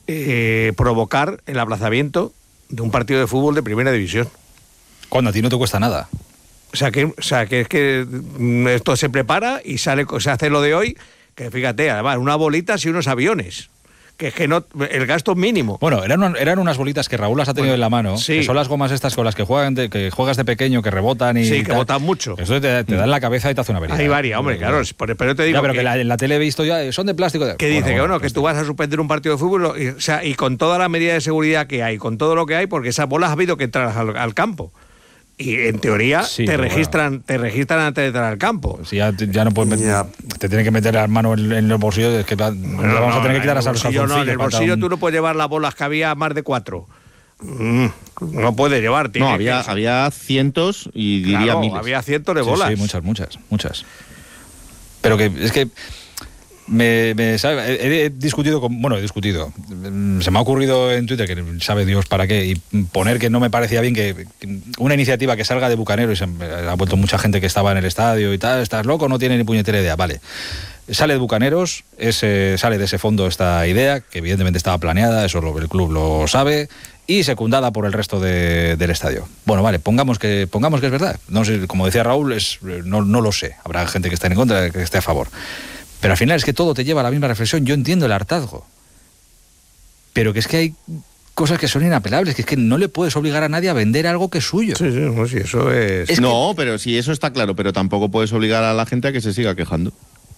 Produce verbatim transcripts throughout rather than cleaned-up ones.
eh, provocar el aplazamiento de un partido de fútbol de primera división. Cuando a ti no te cuesta nada. O sea, que, o sea, que es que esto se prepara y sale, se hace lo de hoy, que fíjate, además, unas bolitas y unos aviones. Que es que no, el gasto es mínimo. Bueno, eran, eran unas bolitas que Raúl las ha tenido bueno, en la mano, sí. que son las gomas estas con las que juegan de, que juegas de pequeño, que rebotan y... Sí, que tal. botan mucho. Eso te, te da en la cabeza y te hace una avería. Hay varias, hombre, sí, claro, sí. pero te digo ya, pero que... que la, en la tele he visto ya, son de plástico. De... Que bueno, dice bueno, que, bueno, pues que tú vas a suspender un partido de fútbol y, o sea, y con toda la medida de seguridad que hay, con todo lo que hay, porque esas bolas ha habido que entrar al, al campo. Y en teoría sí, te registran bueno. te registran antes de entrar al campo. Si ya, ya no puedes meter, te tienen que meter las manos en, en los bolsillos, es que bueno, no, vamos no, a tener que quitar a los calzoncillos. No, en el bolsillo un... tú no puedes llevar las bolas, que había más de cuatro. Mm, no puedes llevar, tío. No, había, había cientos y diría claro, miles. había cientos de bolas. Sí, sí, muchas, muchas, muchas. Pero que es que Me, me sabe, he, he discutido con, bueno, he discutido, se me ha ocurrido en Twitter, que sabe Dios para qué, y poner que no me parecía bien que, que una iniciativa que salga de Bucanero, y se ha vuelto mucha gente que estaba en el estadio y tal, estás loco, no tiene ni puñetera idea, vale. Sale de Bucaneros, ese, sale de ese fondo esta idea, que evidentemente estaba planeada, eso lo, el club lo sabe, y secundada por el resto de, del estadio. Bueno, vale, pongamos que pongamos que es verdad. No sé, como decía Raúl, es, no, no lo sé, habrá gente que esté en contra, que esté a favor. Pero al final es que todo te lleva a la misma reflexión. Yo entiendo el hartazgo, pero que es que hay cosas que son inapelables, que es que no le puedes obligar a nadie a vender algo que es suyo. Sí, sí, no, sí, eso es... es no, que... pero sí, eso está claro, pero tampoco puedes obligar a la gente a que se siga quejando,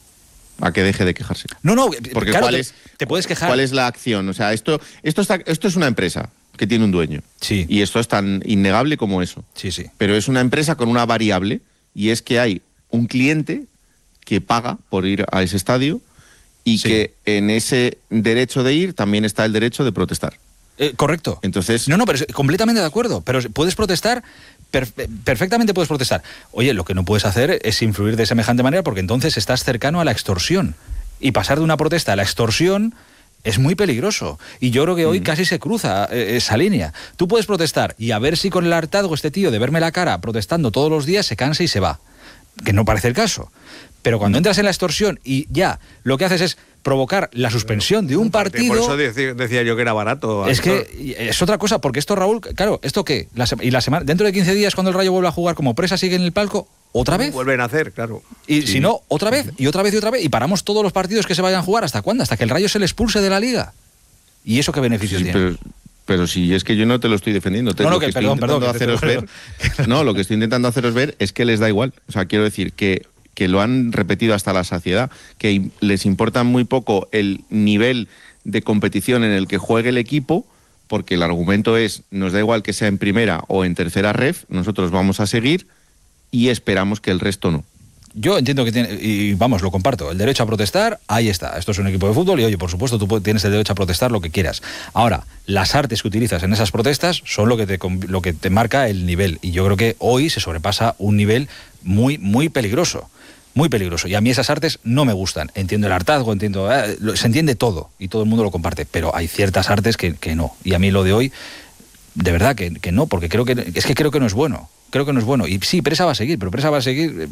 a que deje de quejarse. No, no, porque claro, ¿cuál te, es, te puedes quejar. ¿Cuál es la acción? O sea, esto, esto, está, esto es una empresa que tiene un dueño. Sí. Y esto es tan innegable como eso. Sí, sí. Pero es una empresa con una variable, y es que hay un cliente que paga por ir a ese estadio y sí. que en ese derecho de ir también está el derecho de protestar. Eh, correcto. Entonces... No, no, pero completamente de acuerdo. Pero puedes protestar, per perfectamente puedes protestar. Oye, lo que no puedes hacer es influir de semejante manera, porque entonces estás cercano a la extorsión. Y pasar de una protesta a la extorsión es muy peligroso. Y yo creo que hoy mm. casi se cruza eh, esa línea. Tú puedes protestar y a ver si con el hartazgo este tío de verme la cara protestando todos los días se cansa y se va. Que no parece el caso. Pero cuando entras en la extorsión y ya lo que haces es provocar la suspensión de un partido... Por eso decía, decía yo que era barato. Es que es otra cosa, porque esto, Raúl, claro, ¿esto qué? La y la semana, dentro de quince días, cuando el Rayo vuelve a jugar como presa, sigue en el palco, ¿otra vez? Vuelven a hacer, claro. Y sí. si no, otra vez, y otra vez, y otra vez, y paramos todos los partidos que se vayan a jugar, ¿hasta cuándo? Hasta que el Rayo se le expulse de la Liga. ¿Y eso qué beneficios sí, tiene? Pero... Pero si es que yo no te lo estoy defendiendo. Te, no, no, lo que, que estoy perdón, intentando perdón, haceros ver, no, lo que estoy intentando haceros ver es que les da igual. O sea, quiero decir que, que lo han repetido hasta la saciedad, que les importa muy poco el nivel de competición en el que juegue el equipo, porque el argumento es, nos da igual que sea en primera o en tercera ref, nosotros vamos a seguir y esperamos que el resto no. Yo entiendo que tiene, y vamos, lo comparto, el derecho a protestar, ahí está. Esto es un equipo de fútbol y, oye, por supuesto, tú tienes el derecho a protestar lo que quieras. Ahora, las artes que utilizas en esas protestas son lo que te, lo que te marca el nivel. Y yo creo que hoy se sobrepasa un nivel muy, muy peligroso. Muy peligroso. Y a mí esas artes no me gustan. Entiendo el hartazgo, entiendo... Eh, lo, se entiende todo y todo el mundo lo comparte. Pero hay ciertas artes que, que no. Y a mí lo de hoy, de verdad que, que no, porque creo que es que creo que no es bueno. Creo que no es bueno. Y sí, Presa va a seguir, pero Presa va a seguir...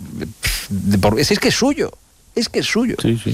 Eh, por, es, es que es suyo. Es que es suyo. Sí, sí.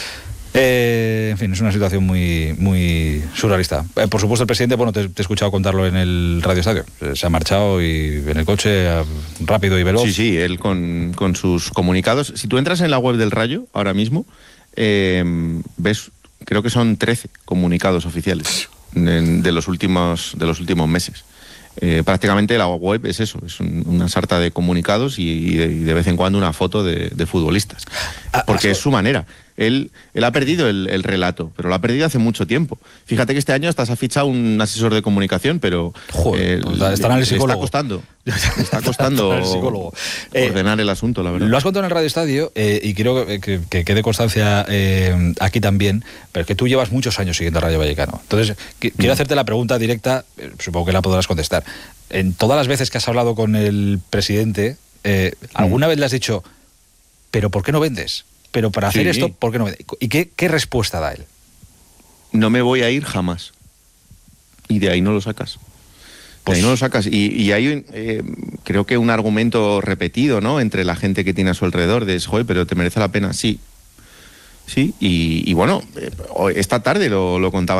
Eh, en fin, es una situación muy, muy surrealista. Eh, por supuesto, el presidente, bueno, te, te he escuchado contarlo en el Radio Estadio. Eh, se ha marchado y en el coche, eh, rápido y veloz. Sí, sí, él con, con sus comunicados. Si tú entras en la web del Rayo, ahora mismo, eh, ves, creo que son trece comunicados oficiales de, de, los, últimos, de los últimos meses. Eh, prácticamente la web es eso, es un, una sarta de comunicados y, y, de, y de vez en cuando una foto de, de futbolistas. Porque es su manera. Él, él ha perdido el, el relato, pero lo ha perdido hace mucho tiempo. Fíjate que este año hasta se ha fichado un asesor de comunicación, pero Joder, eh, pues estará en el psicólogo. Le está costando, le está costando el psicólogo. ordenar eh, el asunto, la verdad. Lo has contado en el Radio Estadio eh, y quiero que, que, que quede constancia eh, aquí también, pero que tú llevas muchos años siguiendo a Rayo Vallecano. Entonces, que, quiero mm. hacerte la pregunta directa, eh, supongo que la podrás contestar. En todas las veces que has hablado con el presidente, eh, ¿alguna mm. vez le has dicho, pero ¿por qué no vendes? Pero para hacer sí. esto, ¿por qué no? ¿Y qué, qué respuesta da él? No me voy a ir jamás. Y de ahí no lo sacas. De pues, ahí no lo sacas. Y, y hay, eh, creo que un argumento repetido, ¿no? Entre la gente que tiene a su alrededor, de, joder, pero ¿te merece la pena? Sí. Sí, y, y bueno, esta tarde lo, lo contaba